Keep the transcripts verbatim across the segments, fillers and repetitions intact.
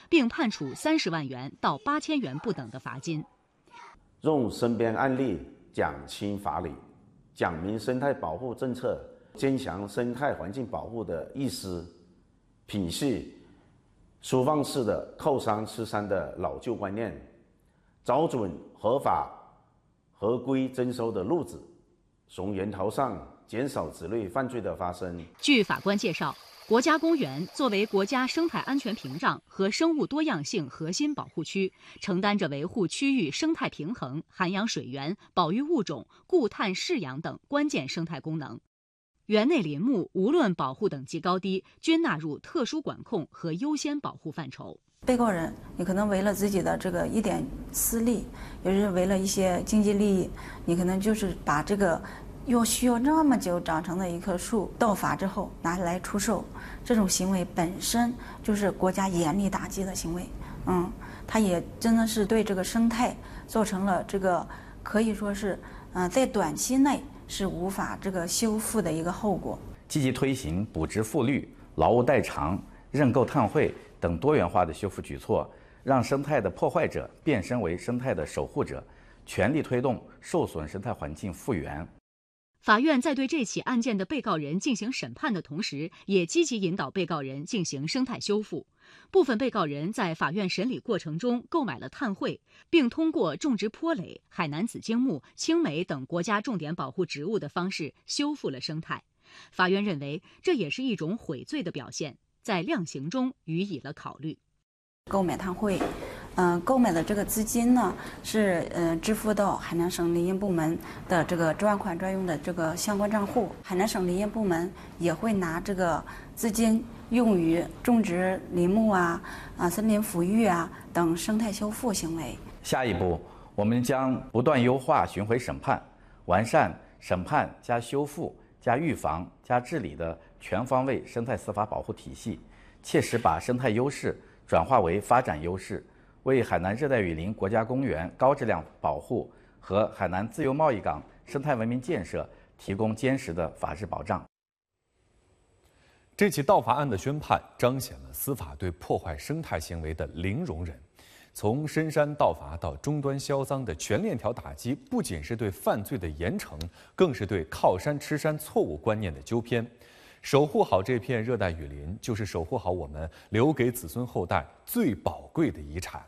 并判处三十万元到八千元不等的罚金。 用身边案例讲清法理，讲明生态保护政策，坚强生态环境保护的意思，摒弃粗放式的扣山吃山的老旧观念，找准合法合规征收的路子，从源头上减少此类犯罪的发生。 据法官介绍，国家公园作为国家生态安全屏障和生物多样性核心保护区，承担着维护区域生态平衡、涵养水源、保育物种、固碳释养等关键生态功能。园内林木无论保护等级高低，均纳入特殊管控和优先保护范畴。 被告人，你可能为了自己的这个一点私利，也是为了一些经济利益，你可能就是把这个又需要那么久长成的一棵树盗伐之后拿来出售，这种行为本身就是国家严厉打击的行为。嗯，它也真的是对这个生态造成了这个可以说是，嗯、呃，在短期内是无法这个修复的一个后果。 积极推行补植复绿、劳务代偿、认购碳汇等多元化的修复举措，让生态的破坏者变身为生态的守护者，全力推动受损生态环境复原。 法院在对这起案件的被告人进行审判的同时，也积极引导被告人进行生态修复。部分被告人在法院审理过程中购买了碳汇，并通过种植坡垒、海南紫荆木、青梅等国家重点保护植物的方式修复了生态。法院认为，这也是一种悔罪的表现，在量刑中予以了考虑。 购买碳汇，嗯、呃，购买的这个资金呢是呃支付到海南省林业部门的这个专款专用的这个相关账户。海南省林业部门也会拿这个资金用于种植林木啊、啊森林抚育啊等生态修复行为。 下一步，我们将不断优化巡回审判，完善审判加修复加预防加治理的全方位生态司法保护体系，切实把生态优势转化为发展优势，为海南热带雨林国家公园高质量保护和海南自由贸易港生态文明建设提供坚实的法治保障。 这起盗伐案的宣判彰显了司法对破坏生态行为的零容忍。从深山盗伐到终端销赃的全链条打击，不仅是对犯罪的严惩，更是对靠山吃山错误观念的纠偏。守护好这片热带雨林，就是守护好我们留给子孙后代最宝贵的遗产。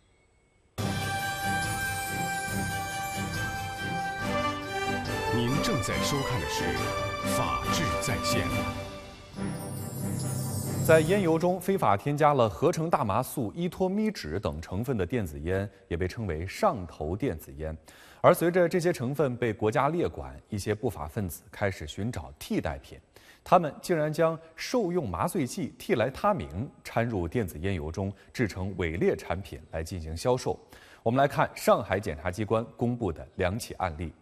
您正在收看的是《法治在线》。 在烟油中非法添加了合成大麻素、依托咪酯等成分的电子烟，也被称为上头电子烟。而随着这些成分被国家列管，一些不法分子开始寻找替代品。他们竟然将受用麻醉剂替来他明掺入电子烟油中，制成伪劣产品来进行销售。我们来看上海检察机关公布的两起案例。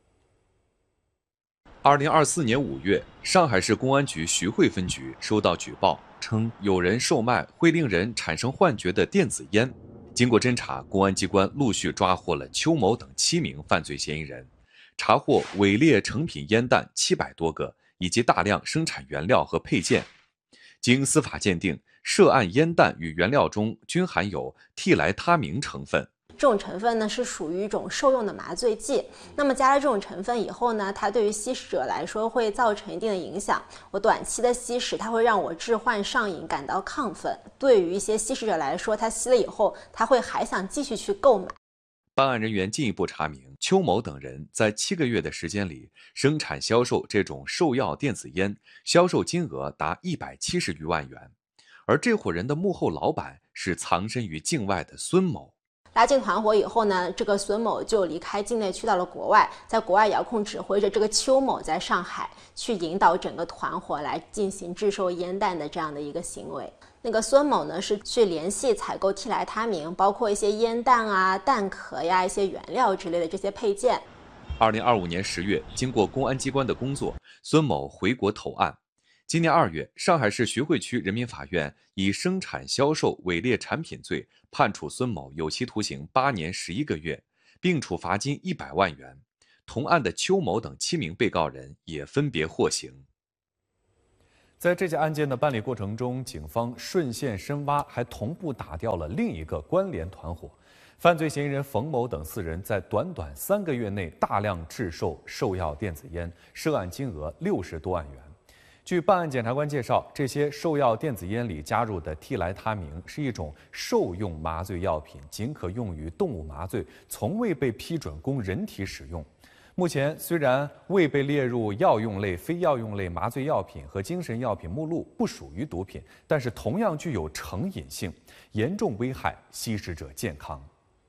二零二四年五月，上海市公安局徐汇分局收到举报，称有人售卖会令人产生幻觉的电子烟。经过侦查，公安机关陆续抓获了邱某等七名犯罪嫌疑人，查获伪劣成品烟弹七百多个，以及大量生产原料和配件。经司法鉴定，涉案烟弹与原料中均含有替来他明成分。 这种成分呢是属于一种受用的麻醉剂，那么加了这种成分以后呢，它对于吸食者来说会造成一定的影响。我短期的吸食，它会让我致幻上瘾，感到亢奋。对于一些吸食者来说，他吸了以后，他会还想继续去购买。 办案人员进一步查明，邱某等人在七个月的时间里生产销售这种兽药电子烟，销售金额达一百七十余万元。而这伙人的幕后老板是藏身于境外的孙某。 拉进团伙以后呢，这个孙某就离开境内去到了国外，在国外遥控指挥着这个邱某在上海去引导整个团伙来进行制售烟弹的这样的一个行为。那个孙某呢是去联系采购替来他明，包括一些烟弹啊、弹壳呀、一些原料之类的这些配件。 二零二五年十月，经过公安机关的工作，孙某回国投案。今年二月，上海市徐汇区人民法院以生产销售伪劣产品罪判处孙某有期徒刑八年十一个月，并处罚金一百万元。同案的邱某等七名被告人也分别获刑。 在这起案件的办理过程中，警方顺线深挖，还同步打掉了另一个关联团伙。犯罪嫌疑人冯某等四人在短短三个月内大量制售兽药电子烟，涉案金额六十多万元。据办案检察官介绍，这些兽药电子烟里加入的替来他明是一种兽用麻醉药品，仅可用于动物麻醉，从未被批准供人体使用。目前虽然未被列入药用类、非药用类麻醉药品和精神药品目录，不属于毒品，但是同样具有成瘾性，严重危害吸食者健康。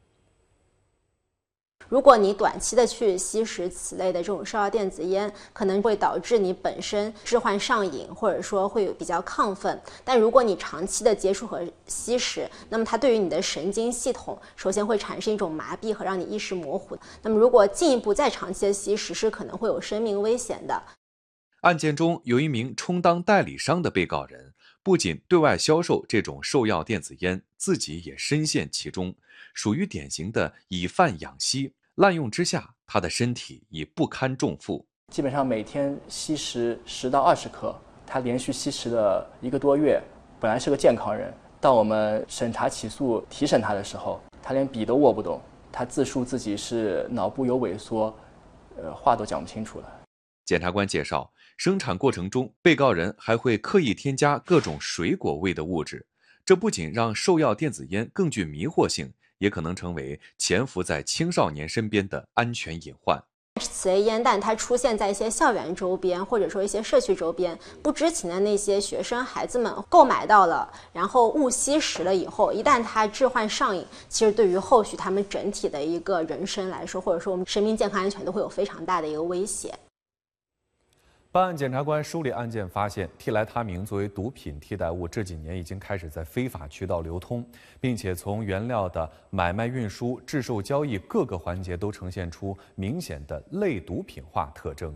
如果你短期的去吸食此类的这种兽药电子烟，可能会导致你本身致幻上瘾，或者说会有比较亢奋。但如果你长期的接触和吸食，那么它对于你的神经系统，首先会产生一种麻痹和让你意识模糊。那么如果进一步再长期的吸食，是可能会有生命危险的。 案件中有一名充当代理商的被告人，不仅对外销售这种兽药电子烟，自己也深陷其中，属于典型的以贩养吸。滥用之下，他的身体已不堪重负， 基本上每天吸食十到二十克。他连续吸食了一个多月，本来是个健康人，当我们审查起诉提审他的时候，他连笔都握不动，他自述自己是脑部有萎缩，呃，话都讲不清楚了。 检察官介绍，生产过程中，被告人还会刻意添加各种水果味的物质，这不仅让兽药电子烟更具迷惑性，也可能成为潜伏在青少年身边的安全隐患。 此类烟弹它出现在一些校园周边，或者说一些社区周边，不知情的那些学生孩子们购买到了，然后误吸食了以后，一旦他致幻上瘾，其实对于后续他们整体的一个人生来说，或者说我们生命健康安全都会有非常大的一个威胁。 办案检察官梳理案件发现，替来他明作为毒品替代物，这几年已经开始在非法渠道流通，并且从原料的买卖、运输、制售、交易各个环节都呈现出明显的类毒品化特征。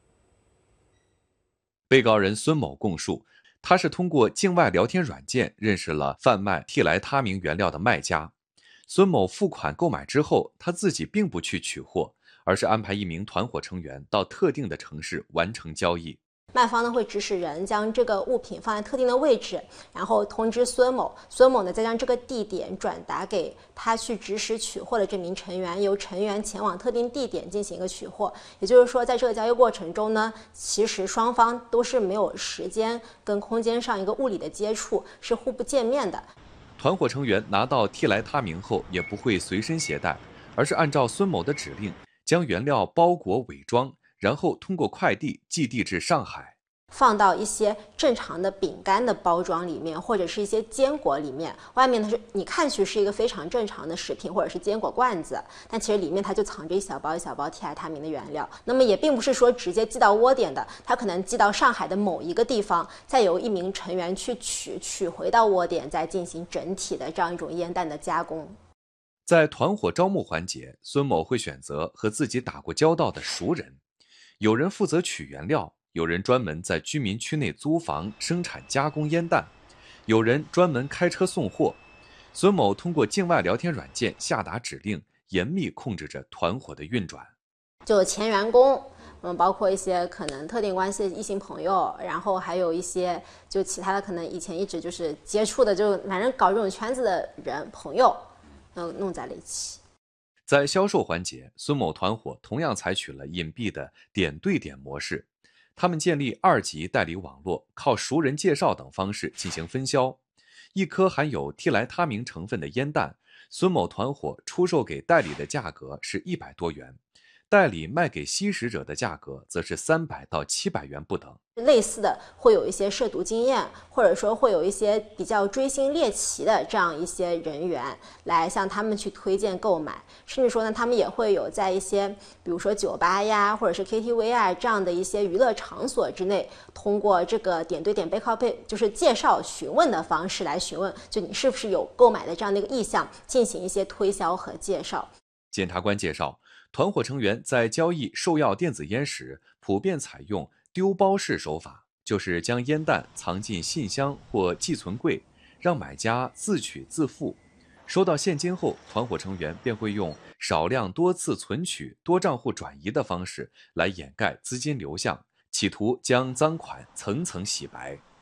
被告人孙某供述，他是通过境外聊天软件认识了贩卖替来他明原料的卖家。孙某付款购买之后，他自己并不去取货，而是安排一名团伙成员到特定的城市完成交易。 卖方呢会指使人将这个物品放在特定的位置，然后通知孙某，孙某呢再将这个地点转达给他去指使取货的这名成员，由成员前往特定地点进行一个取货。也就是说，在这个交易过程中呢，其实双方都是没有时间跟空间上一个物理的接触，是互不见面的。 团伙成员拿到替来他明后，也不会随身携带，而是按照孙某的指令，将原料包裹伪装，然后通过快递寄递至上海， 放到一些正常的饼干的包装里面，或者是一些坚果里面。外面它是你看去是一个非常正常的食品或者是坚果罐子，但其实里面它就藏着一小包一小包替来他明的原料。那么也并不是说直接寄到窝点的，它可能寄到上海的某一个地方，再由一名成员去取，取回到窝点，再进行整体的这样一种烟弹的加工。 在团伙招募环节，孙某会选择和自己打过交道的熟人，有人负责取原料，有人专门在居民区内租房生产加工烟弹，有人专门开车送货。孙某通过境外聊天软件下达指令，严密控制着团伙的运转。 就前员工，嗯，包括一些可能特定关系的异性朋友，然后还有一些就其他的可能以前一直就是接触的，就反正搞这种圈子的人朋友。嗯，弄在了一起。 在销售环节，孙某团伙同样采取了隐蔽的点对点模式，他们建立二级代理网络，靠熟人介绍等方式进行分销。一颗含有替来他明成分的烟弹，孙某团伙出售给代理的价格是一百多元，代理卖给吸食者的价格则是三百到七百元不等。 类似的会有一些涉毒经验，或者说会有一些比较追星猎奇的这样一些人员来向他们去推荐购买，甚至说呢，他们也会有在一些比如说酒吧呀，或者是 K T V 啊这样的一些娱乐场所之内，通过这个点对点背靠背，就是介绍询问的方式来询问，就你是不是有购买的这样的一个意向，进行一些推销和介绍。 检察官介绍，团伙成员在交易兽药电子烟时，普遍采用丢包式手法，就是将烟弹藏进信箱或寄存柜，让买家自取自付。收到现金后，团伙成员便会用少量多次存取、多账户转移的方式来掩盖资金流向，企图将赃款层层洗白。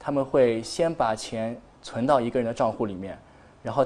他们会先把钱存到一个人的账户里面，